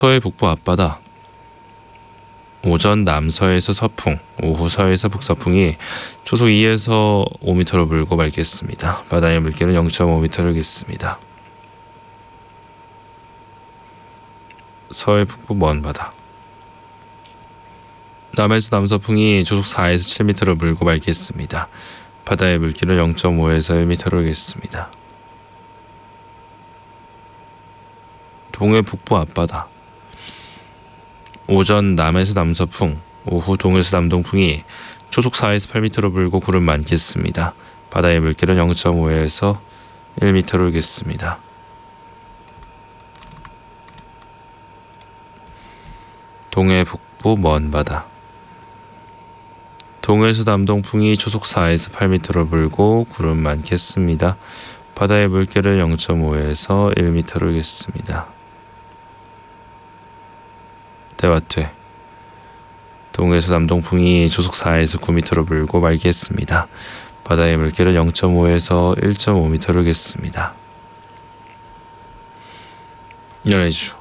서해 북부 앞바다. 오전 남서에서 서풍, 오후 서에서 북서풍이 초속 2에서 5m로 불고 맑겠습니다. 바다의 물결은 0.5m를 겠습니다. 서해 북부 먼 바다. 남에서 남서풍이 초속 4에서 7m로 불고 맑겠습니다. 바다의 물결은 0.5에서 1m를 겠습니다. 동해 북부 앞바다. 오전 남에서 남서풍, 오후 동에서 남동풍이 초속 4에서 8m로 불고 구름 많겠습니다. 바다의 물결은 0.5에서 1m를 겠습니다. 동해 북부 먼 바다. 동에서 남동풍이 초속 4에서 8m로 불고 구름 많겠습니다. 바다의 물결은 0.5에서 1m를 겠습니다. 대화퇴. 동에서 남동풍이 초속 4에서 9m로 불고 맑겠습니다. 바다의 물결은 0.5에서 1.5m를 겠습니다. 연해주.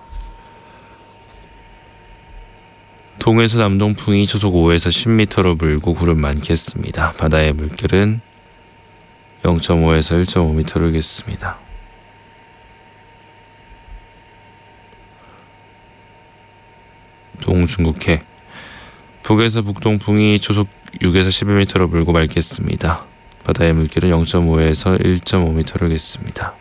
동에서 남동풍이 초속 5에서 10m로 불고 구름 많겠습니다. 바다의 물결은 0.5에서 1.5m를 겠습니다. 동중국해. 북에서 북동풍이 초속 6에서 11m로 불고 맑겠습니다. 바다의 물결은 0.5에서 1.5m를 겠습니다.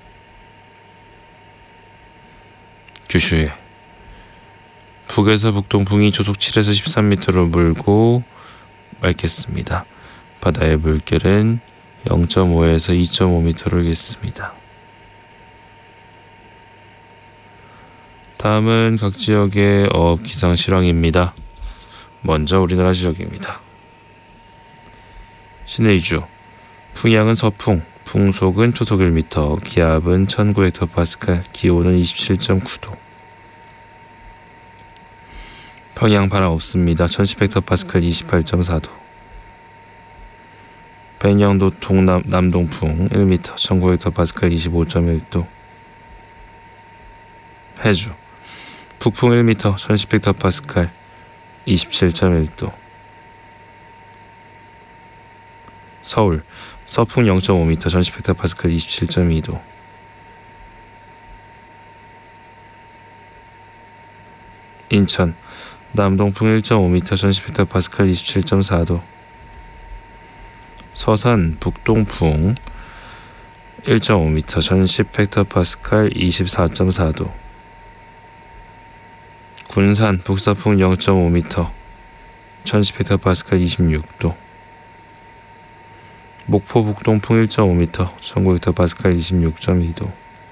규슈해. 북에서 북동풍이 초속 7에서 13m로 불고 맑겠습니다. 바다의 물결은 0.5에서 2.5m를 겠습니다. 다음은 각 지역의 어업 기상 실황입니다. 먼저 우리나라 지역입니다. 신의주. 풍향은 서풍, 풍속은 초속 1m, 기압은 1900헥토파스칼, 기온은 27.9도. 평양 바람 없습니다. 1010헥토파스칼 28.4도. 백령도 남동풍 1m 1900헥토파스칼 25.1도. 해주. 북풍 1m 1010헥토파스칼 27.1도. 서울. 서풍 0.5m 1010헥토파스칼 27.2도. 인천. 남동풍 1.5m 1010헥토파스칼 27.4도. 서산. 북동풍 1.5m 1010헥토파스칼 24.4도. 군산. 북서풍 0.5m 1010헥토파스칼 26도. 목포. 북동풍 1.5m 1900헥토파스칼 26.2도.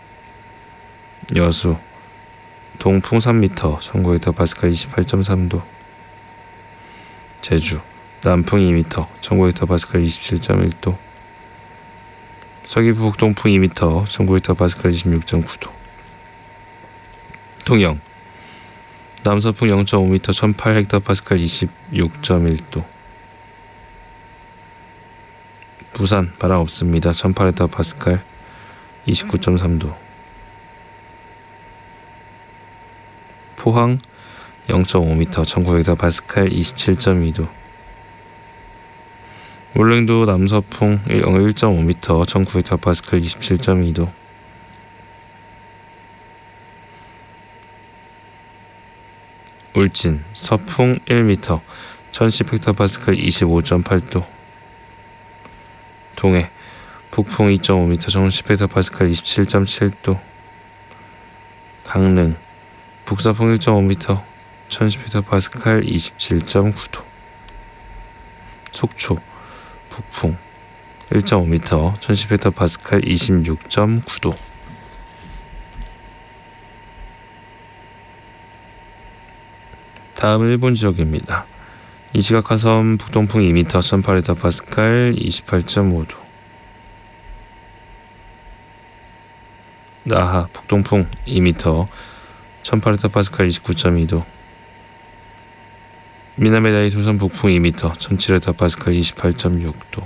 여수. 동풍 3m 1900헥토파스칼 28.3도. 제주. 남풍 2m 1900헥토파스칼 27.1도. 서귀포. 북동풍 2m 1900헥토파스칼 26.9도. 통영. 남서풍 0.5m 1008헥토파스칼 26.1도. 부산. 바람 없습니다. 1008헥토파스칼 29.3도. 포항 0.5m 1900헥토파스칼 27.2도. 울릉도. 남서풍 1.5m 1900헥토파스칼 27.2도. 울진. 서풍 1m 1010헥토파스칼 25.8도. 동해. 북풍 2.5m 1010헥토파스칼 27.7도. 강릉. 북서풍 1.5m 1010헥토파스칼 27.9도. 속초. 북풍 1.5m 1010헥토파스칼 26.9도. 다음은 일본 지역입니다. 이시가카섬. 북동풍 2m 1008헥토파스칼 28.5도. 나하. 북동풍 2m 1008헥토파스칼 29.2도. 미나메다이 소선. 북풍 2m 1007헥토파스칼 28.6도.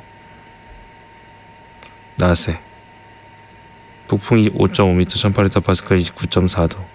나세. 북풍 5.5m 1008헥토파스칼 29.4도.